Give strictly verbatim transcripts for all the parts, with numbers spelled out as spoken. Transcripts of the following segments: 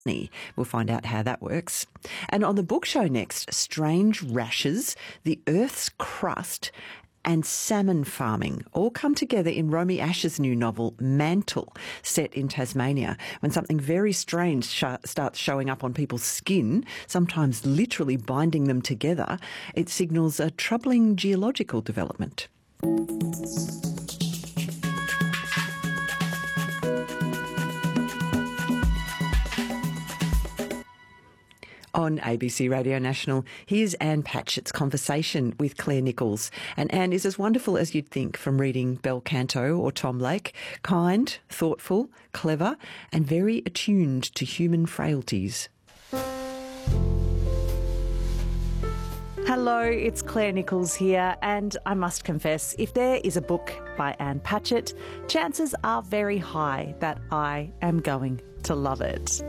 We'll find out how that works. And on the book show next, strange rashes, the Earth's crust, and salmon farming all come together in Romy Ash's new novel, Mantle, set in Tasmania, when something very strange sh- starts showing up on people's skin, sometimes literally binding them together. It signals a troubling geological development. On A B C Radio National, here's Anne Patchett's conversation with Claire Nichols. And Anne is as wonderful as you'd think from reading Bel Canto or Tom Lake. Kind, thoughtful, clever, and very attuned to human frailties. Hello, it's Claire Nichols here, and I must confess, if there is a book by Anne Patchett, chances are very high that I am going to love it.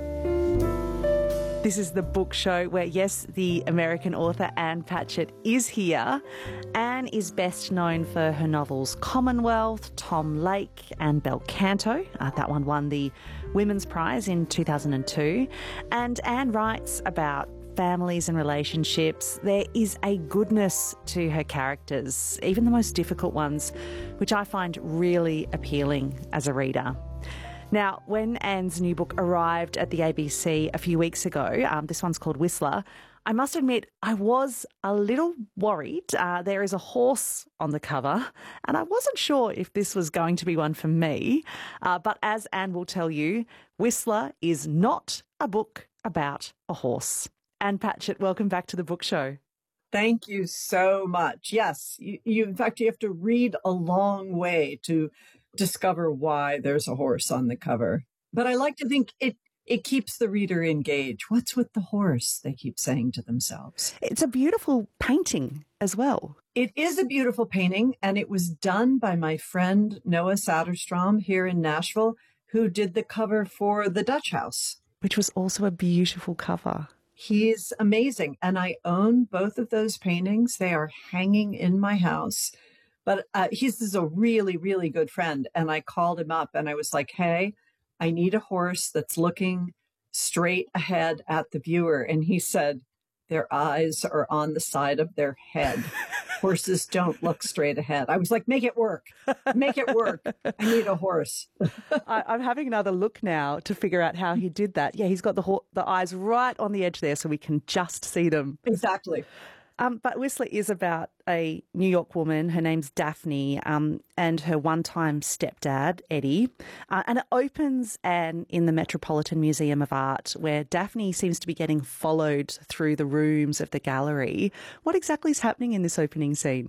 This is the book show where, yes, the American author Anne Patchett is here. Anne is best known for her novels Commonwealth, Tom Lake and Bel Canto. Uh, that one won the Women's Prize in two thousand two. And Anne writes about families and relationships. There is a goodness to her characters, even the most difficult ones, which I find really appealing as a reader. Now, when Anne's new book arrived at the A B C a few weeks ago, um, this one's called Whistler, I must admit I was a little worried. Uh, there is a horse on the cover, and I wasn't sure if this was going to be one for me. Uh, but as Anne will tell you, Whistler is not a book about a horse. Anne Patchett, welcome back to the book show. Thank you so much. Yes, you, you in fact, you have to read a long way to discover why there's a horse on the cover. But I like to think it it keeps the reader engaged. What's with the horse? They keep saying to themselves. It's a beautiful painting as well. It is a beautiful painting, and it was done by my friend Noah Satterstrom here in Nashville, who did the cover for The Dutch House, which was also a beautiful cover. He's amazing, and I own both of those paintings. They are hanging in my house. But uh, he's is a really, really good friend. And I called him up and I was like, hey, I need a horse that's looking straight ahead at the viewer. And he said, their eyes are on the side of their head. Horses don't look straight ahead. I was like, make it work. Make it work. I need a horse. I, I'm having another look now to figure out how he did that. Yeah, he's got the, ho- the eyes right on the edge there so we can just see them. Exactly. Um, but Whistler is about a New York woman. Her name's Daphne, um, and her one-time stepdad, Eddie. Uh, and it opens and in the Metropolitan Museum of Art, where Daphne seems to be getting followed through the rooms of the gallery. What exactly is happening in this opening scene?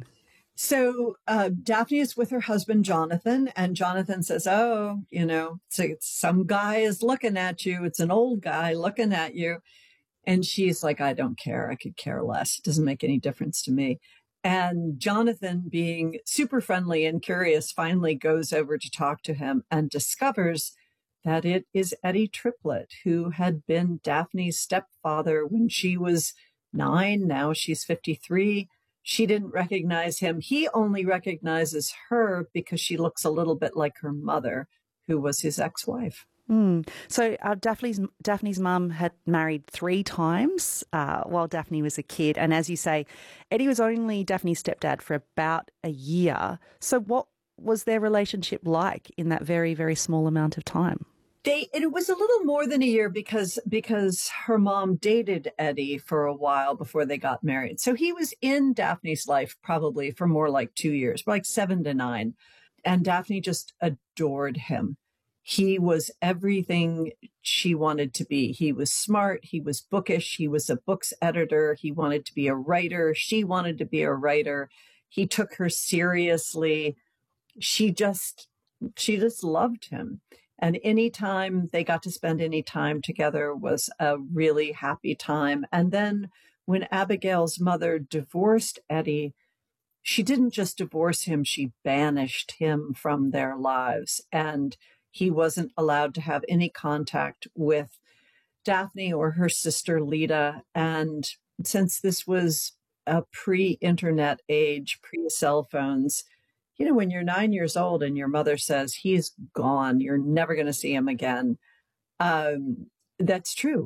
So uh, Daphne is with her husband, Jonathan, and Jonathan says, oh, you know, so some guy is looking at you. It's an old guy looking at you. And she's like, I don't care. I could care less. It doesn't make any difference to me. And Jonathan, being super friendly and curious, finally goes over to talk to him and discovers that it is Eddie Triplett, who had been Daphne's stepfather when she was nine. Now she's fifty-three. She didn't recognize him. He only recognizes her because she looks a little bit like her mother, who was his ex-wife. Mm. So uh, Daphne's Daphne's mum had married three times uh, while Daphne was a kid. And as you say, Eddie was only Daphne's stepdad for about a year. So what was their relationship like in that very, very small amount of time? They, it was a little more than a year because because her mom dated Eddie for a while before they got married. So he was in Daphne's life probably for more like two years, like seven to nine. And Daphne just adored him. He was everything she wanted to be. He was smart. He was bookish. He was a books editor. He wanted to be a writer. She wanted to be a writer. He took her seriously. She just, she just loved him. And any time they got to spend any time together was a really happy time. And then when Abigail's mother divorced Eddie, she didn't just divorce him, she banished him from their lives. And he wasn't allowed to have any contact with Daphne or her sister Lita. And since this was a pre-internet age, pre-cell phones, you know, when you're nine years old and your mother says, he's gone, you're never going to see him again. Um, That's true.